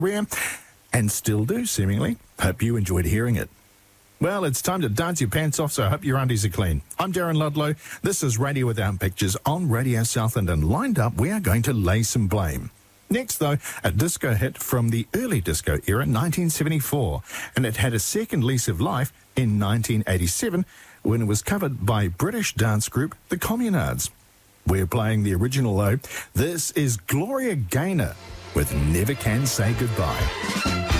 rare, and still do, seemingly. Hope you enjoyed hearing it. Well, it's time to dance your pants off, so I hope your undies are clean. I'm Darren Ludlow. This is Radio Without Pictures on Radio Southland, and lined up, we are going to lay some blame. Next, though, a disco hit from the early disco era, 1974, and it had a second lease of life in 1987 when it was covered by British dance group The Communards. We're playing the original, though. This is Gloria Gaynor with Never Can Say Goodbye.